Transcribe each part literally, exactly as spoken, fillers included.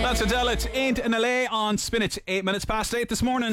That's Adele. It ain't an L A on Spin It. Eight minutes past eight this morning.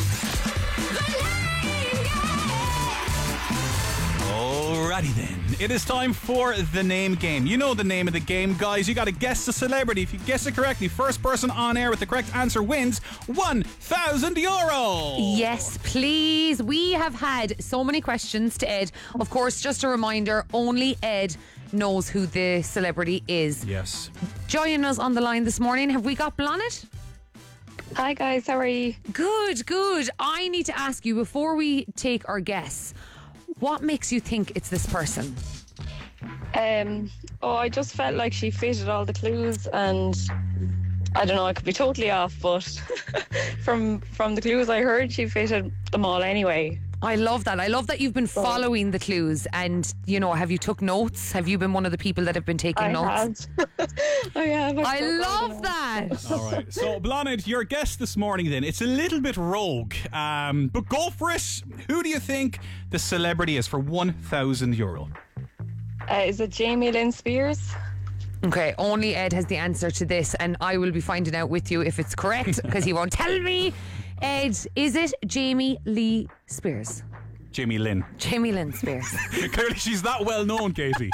Alrighty then. It is time for the name game. You know the name of the game, guys. You got to guess the celebrity. If you guess it correctly, first person on air with the correct answer wins one thousand euro. Yes, please. We have had so many questions to Ed. Of course, just a reminder, only Ed knows who the celebrity is. Yes. Joining us on the line this morning, have we got Blonnet? Hi guys, how are you? Good, good. I need to ask you, before we take our guess, what makes you think it's this person? Um, oh, I just felt like she fitted all the clues, and I don't know, I could be totally off, but from from the clues I heard, she fitted them all anyway. I love that. I love that you've been following the clues, and, you know, have you took notes? Have you been one of the people that have been taking I notes? Have. I have. I love that. All right. So, Blonnet, your guest this morning then, it's a little bit rogue, um, but go for it. Who do you think the celebrity is for one thousand euro? Uh, is it Jamie Lynn Spears? Okay, only Ed has the answer to this, and I will be finding out with you if it's correct, because he won't tell me. Ed, is it Jamie Lee Spears? Jamie Lynn. Jamie Lynn Spears. Clearly she's that well known, Katie.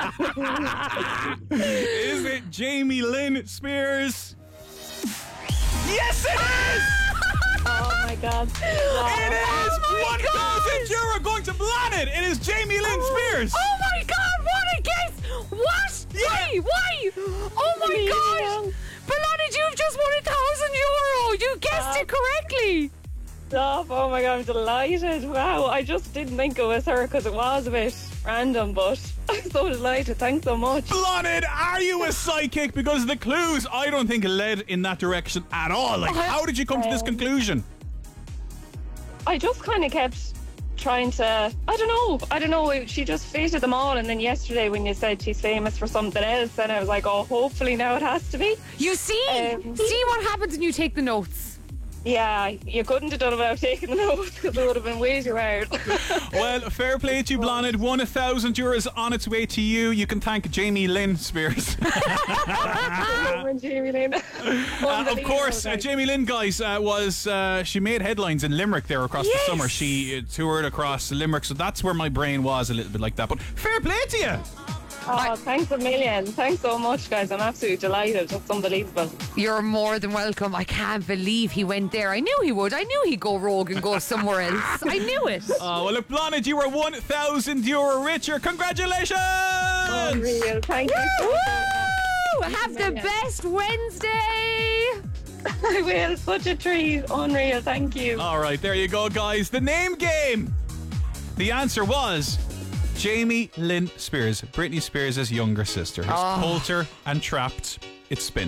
Is it Jamie Lynn Spears? Yes, it is! Oh my god. It is Oh my one thousand euro going to Blonnet. It is Jamie Lynn Spears. Oh my god, what a guess! What? Yeah. Why? Why? Oh my Me god! too. Blonnet, you've just won a thousand euro! You guessed it correctly! Stop. Oh my god, I'm delighted. Wow, I just didn't think it was her because it was a bit random, but I'm so delighted. Thanks so much. Blonnet, are you a psychic? Because the clues, I don't think, led in that direction at all. Like, how did you come to this conclusion? I just kind of kept trying to, I don't know, I don't know, she just fitted them all, and then yesterday when you said she's famous for something else, then I was like, oh, hopefully now it has to be. You see? Um, see what happens when you take the notes. Yeah, you couldn't have done it without taking the notes because it would have been way too hard. Well, fair play to you, Blonnet. One thousand euros on its way to you. You can thank Jamie Lynn Spears. Jamie Lynn. Uh, of course, uh, Jamie Lynn, guys, uh, was uh, she made headlines in Limerick there across Yes. the summer. She uh, toured across Limerick, so that's where my brain was a little bit like that. But fair play to you. Oh, thanks a million. Thanks so much, guys. I'm absolutely delighted. It's unbelievable. You're more than welcome. I can't believe he went there. I knew he would. I knew he'd go rogue and go somewhere else. I knew it. Oh, well, look, Blonnet, you were one thousand euro richer. Congratulations! Unreal. Thank you so Woo! much. Have the best Wednesday. I will. Such a treat. Unreal. Thank you. All right, there you go, guys. The name game. The answer was Jamie Lynn Spears, Britney Spears' younger sister. Has Oh. pulled her and trapped. It's Spin.